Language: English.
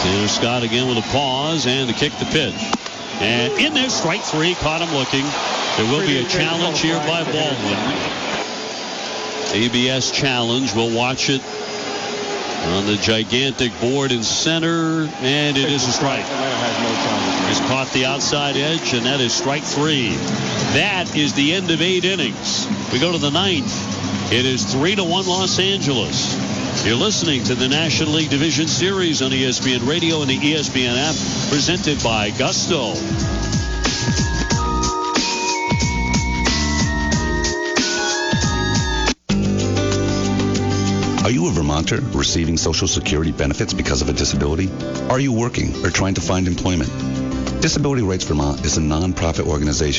There's Scott again with a pause and the kick to pitch. And in there, strike three. Caught him looking. There will be a challenge here by Baldwin. ABS challenge. We'll watch it on the gigantic board in center, and it is a strike. He's caught the outside edge, and that is strike three. That is the end of 8 innings. We go to the 9th. It is 3-1 Los Angeles. You're listening to the National League Division Series on ESPN Radio and the ESPN app, presented by Gusto. Are you a Vermonter receiving Social Security benefits because of a disability? Are you working or trying to find employment? Disability Rights Vermont is a nonprofit organization